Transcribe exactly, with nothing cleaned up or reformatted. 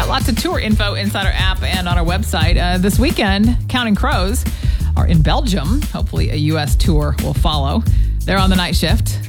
lots of tour info inside our app and on our website. Uh, this weekend, Counting Crows are in Belgium. Hopefully a U S tour will follow. They're on the night shift.